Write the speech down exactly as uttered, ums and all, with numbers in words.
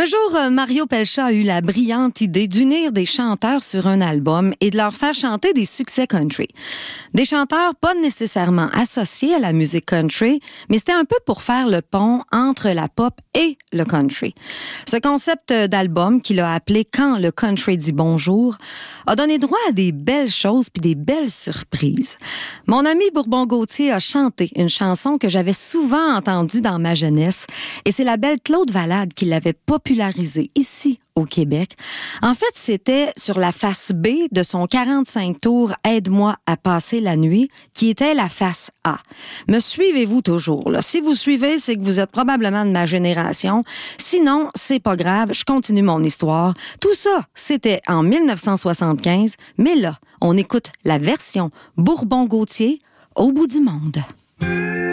Un jour, Mario Pelcha a eu la brillante idée d'unir des chanteurs sur un album et de leur faire chanter des succès country. Des chanteurs pas nécessairement associés à la musique country, mais c'était un peu pour faire le pont entre la pop et le country. Ce concept d'album, qu'il a appelé « Quand le country dit bonjour », a donné droit à des belles choses puis des belles surprises. Mon ami Bourbon-Gauthier a chanté une chanson que j'avais souvent entendue dans ma jeunesse, et c'est la belle Claude Valade qui l'avait popularisée ici au Québec. En fait, c'était sur la face B de son quarante-cinq tours « Aide-moi à passer la nuit », qui était la face A. Me suivez-vous toujours, là? Si vous suivez, c'est que vous êtes probablement de ma génération. Sinon, c'est pas grave, je continue mon histoire. Tout ça, c'était en dix-neuf cent soixante-quinze, mais là, on écoute la version Bourbon-Gauthier, Au bout du monde.